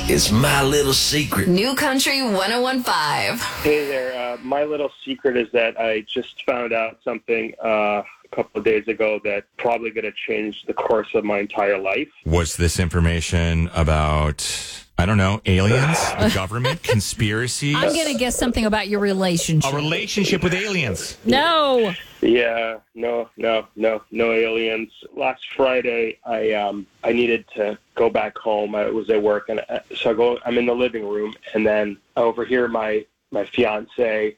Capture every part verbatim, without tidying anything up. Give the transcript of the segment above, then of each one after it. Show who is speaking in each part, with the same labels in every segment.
Speaker 1: It's my little secret.
Speaker 2: New Country one oh one point five.
Speaker 3: Hey there. Uh, my little secret is that I just found out something uh, a couple of days ago that's probably going to change the course of my entire life.
Speaker 4: Was this information about, I don't know, aliens, the government, conspiracy?
Speaker 5: I'm going to guess something about your relationship.
Speaker 4: A relationship with aliens.
Speaker 5: No.
Speaker 3: Yeah, no, no, no, no aliens. Last Friday, I um, I needed to go back home. I was at work, and I, so I go. I'm in the living room, and then I overhear my my fiance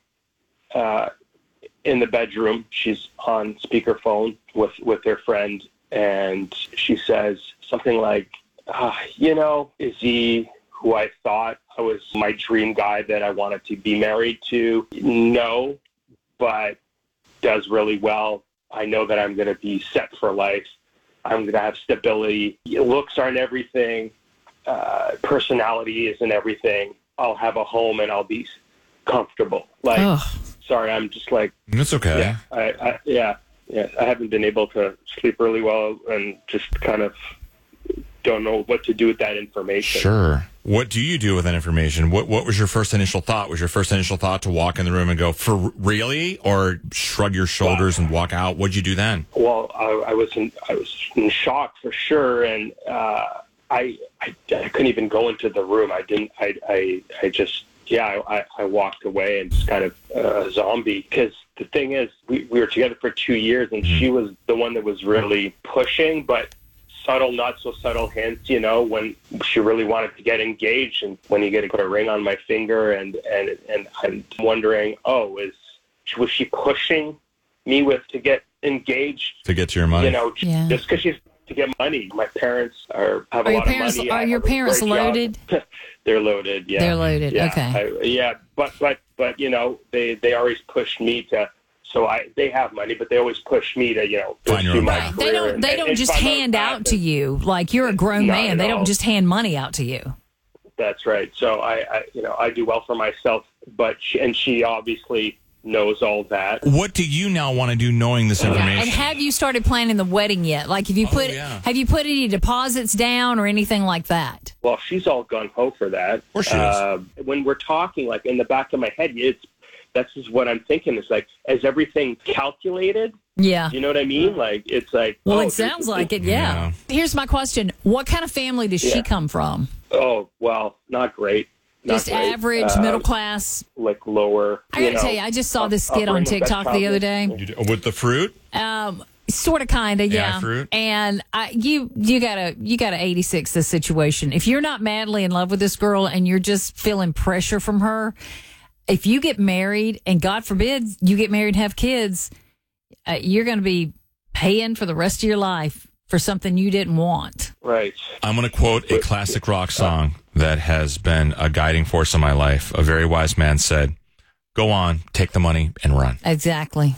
Speaker 3: uh, in the bedroom. She's on speakerphone with with her friend, and she says something like, uh, "You know, is he who I thought I was my dream guy that I wanted to be married to? No, but does really well. I know that I'm going to be set for life. I'm going to have stability. Looks aren't everything. Uh, personality isn't everything. I'll have a home and I'll be comfortable." Like,
Speaker 5: Ugh.
Speaker 3: sorry, I'm just like,
Speaker 4: That's okay.
Speaker 3: yeah, I, I, yeah, yeah. I haven't been able to sleep really well and just kind of don't know what to do with that information.
Speaker 4: Sure. What do you do with that information? What What was your first initial thought? Was your first initial thought to walk in the room and go, "For really?" or shrug your shoulders and walk out? What'd you do then?
Speaker 3: Well, I, I was in I was in shock for sure, and uh, I, I I couldn't even go into the room. I didn't. I I, I just yeah. I, I walked away and just kind of uh, a zombie. Because the thing is, we we were together for two years, and mm-hmm. she was the one that was really pushing, but subtle, not so subtle hints, you know, when she really wanted to get engaged, and when you get to put a ring on my finger, and and and I'm wondering, oh, is was she pushing me with to get engaged
Speaker 4: to get to your money?
Speaker 3: You know,
Speaker 5: yeah.
Speaker 3: just because she's to get money. My parents are have
Speaker 5: are
Speaker 3: a
Speaker 5: your
Speaker 3: lot
Speaker 5: parents,
Speaker 3: of money.
Speaker 5: Are
Speaker 3: I
Speaker 5: your parents loaded?
Speaker 3: They're loaded. Yeah,
Speaker 5: they're loaded.
Speaker 3: Yeah.
Speaker 5: Okay.
Speaker 3: I, yeah, but but but you know, they they always pushed me to. So I, they have money, but they always push me to, you know, pursue my
Speaker 5: right.
Speaker 3: career.
Speaker 5: They don't. They
Speaker 3: and,
Speaker 5: don't
Speaker 3: and
Speaker 5: just hand out to you like you're a grown man. They don't just hand money out to you.
Speaker 3: That's right. So I, I, you know, I do well for myself, but she, and she obviously knows all that.
Speaker 4: What do you now want to do, knowing this information?
Speaker 5: Yeah. And have you started planning the wedding yet? Like, have you put
Speaker 4: oh, yeah.
Speaker 5: have you put any deposits down or anything like that?
Speaker 3: Well, she's all gung ho for that.
Speaker 4: Of course she
Speaker 3: uh,
Speaker 4: is.
Speaker 3: When we're talking, like in the back of my head, it's. That's just what I'm thinking. It's like, is everything calculated?
Speaker 5: Yeah.
Speaker 3: You know what I mean? Like, it's like...
Speaker 5: Well,
Speaker 3: oh,
Speaker 5: it sounds like it,
Speaker 4: Yeah.
Speaker 5: yeah. Here's my question. What kind of family does
Speaker 3: yeah.
Speaker 5: she come from?
Speaker 3: Oh, well, not great. Not
Speaker 5: Just
Speaker 3: great.
Speaker 5: average,
Speaker 3: uh,
Speaker 5: middle class?
Speaker 3: Like lower.
Speaker 5: I got to
Speaker 3: know,
Speaker 5: tell you, I just saw this
Speaker 3: up-
Speaker 5: skit on
Speaker 3: upper
Speaker 5: TikTok
Speaker 3: middle
Speaker 5: the other
Speaker 3: class.
Speaker 5: day.
Speaker 4: You do, with the fruit?
Speaker 5: Um, sort of, kind of, yeah.
Speaker 4: Yeah, fruit.
Speaker 5: And I, you, you gotta, you gotta eighty-six this situation. If you're not madly in love with this girl and you're just feeling pressure from her, if you get married, and God forbid you get married and have kids, uh, you're going to be paying for the rest of your life for something you didn't want.
Speaker 3: Right.
Speaker 4: I'm going to quote a classic rock song that has been a guiding force in my life. A very wise man said, "Go on, take the money, and run."
Speaker 5: Exactly.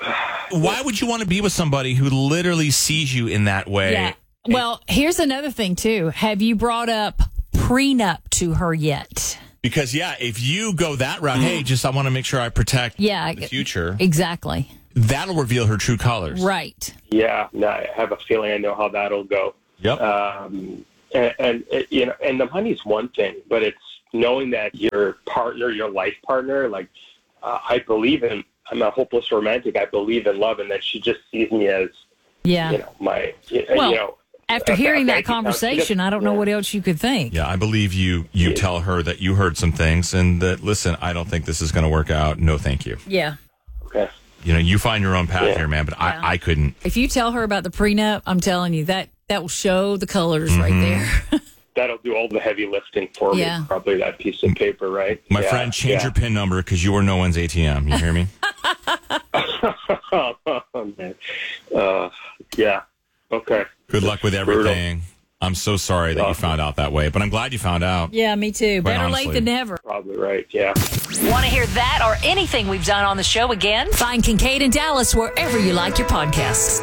Speaker 4: Why would you want to be with somebody who literally sees you in that way?
Speaker 5: Yeah. Well, here's another thing, too. Have you brought up prenup to her yet?
Speaker 4: Because, yeah, if you go that route, hey, just I want to make sure I protect
Speaker 5: yeah,
Speaker 4: the future.
Speaker 5: Exactly.
Speaker 4: That'll reveal her true colors.
Speaker 5: Right.
Speaker 3: Yeah, no, I have a feeling I know how that'll go.
Speaker 4: Yep.
Speaker 3: Um, and, and it, you know, and the money's one thing, but it's knowing that your partner, your life partner, like uh, I believe in. I'm a hopeless romantic. I believe in love, and that she just sees me as,
Speaker 5: yeah,
Speaker 3: you know, my, you,
Speaker 5: well,
Speaker 3: you know.
Speaker 5: After
Speaker 3: a,
Speaker 5: hearing
Speaker 3: a
Speaker 5: that conversation,
Speaker 3: just,
Speaker 5: I don't know
Speaker 3: yeah.
Speaker 5: what else you could think.
Speaker 4: Yeah, I believe you. You
Speaker 3: Yeah.
Speaker 4: tell her that you heard some things, and that listen, I don't think this is going to work out. No, thank you.
Speaker 5: Yeah.
Speaker 3: Okay.
Speaker 4: You know, you find your own path
Speaker 3: Yeah.
Speaker 4: here, man. But
Speaker 5: Yeah.
Speaker 4: I, I couldn't.
Speaker 5: If you tell her about the prenup, I'm telling you that that will show the colors
Speaker 4: Mm-hmm.
Speaker 5: right there.
Speaker 3: That'll do all the heavy lifting for
Speaker 5: Yeah.
Speaker 3: me. Probably that piece of paper, right?
Speaker 4: My
Speaker 3: yeah.
Speaker 4: friend, change
Speaker 3: yeah.
Speaker 4: your PIN number because you are no one's A T M. You hear me?
Speaker 3: Oh, man. Uh, yeah. Okay.
Speaker 4: Good luck with
Speaker 3: Brutal.
Speaker 4: everything. I'm so sorry that you found out that way, but I'm glad you found out.
Speaker 5: Yeah, me too.
Speaker 4: Quite
Speaker 5: Better
Speaker 4: honestly.
Speaker 5: late than never.
Speaker 3: Probably right. Yeah.
Speaker 2: Want to hear that or anything we've done on the show again?
Speaker 5: Find Kincaid and Dallas wherever you like your podcasts.